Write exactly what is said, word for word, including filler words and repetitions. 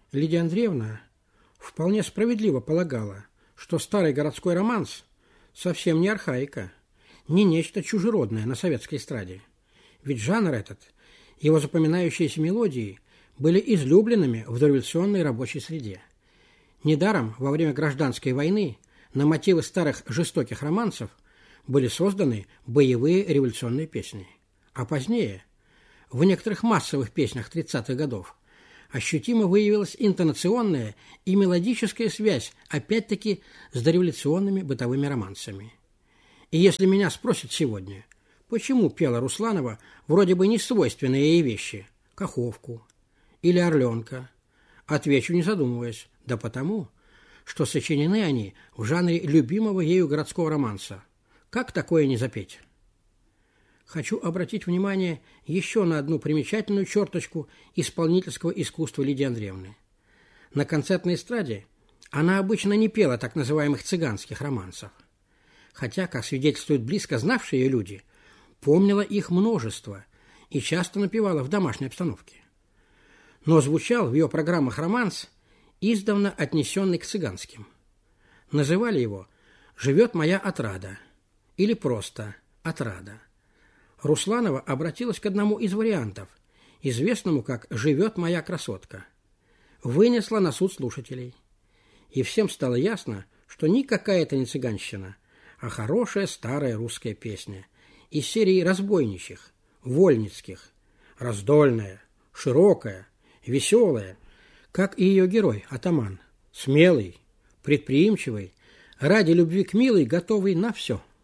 Лидия Андреевна вполне справедливо полагала, что старый городской романс совсем не архаика, не нечто чужеродное на советской эстраде. Ведь жанр этот, его запоминающиеся мелодии были излюбленными в дореволюционной рабочей среде. Недаром во время гражданской войны на мотивы старых жестоких романсов были созданы боевые революционные песни. А позднее, в некоторых массовых песнях тридцатых годов, ощутимо выявилась интонационная и мелодическая связь, опять-таки, с дореволюционными бытовыми романсами. И если меня спросят сегодня, почему пела Русланова вроде бы не свойственные ей вещи, Каховку или Орленка, отвечу, не задумываясь, да потому, что сочинены они в жанре любимого ею городского романса. Как такое не запеть? Хочу обратить внимание еще на одну примечательную черточку исполнительского искусства Лидии Андреевны. На концертной эстраде она обычно не пела так называемых цыганских романсов, хотя, как свидетельствуют близко знавшие ее люди, помнила их множество и часто напевала в домашней обстановке. Но звучал в ее программах романс, издавна отнесенный к цыганским. Называли его «Живет моя отрада» или просто «Отрада». Русланова обратилась к одному из вариантов, известному как «Живет моя красотка». Вынесла на суд слушателей. И всем стало ясно, что никакая это не цыганщина, а хорошая старая русская песня из серии разбойничьих, вольницких, раздольная, широкая, веселая, как и ее герой, атаман, смелый, предприимчивый, ради любви к милой готовый на все.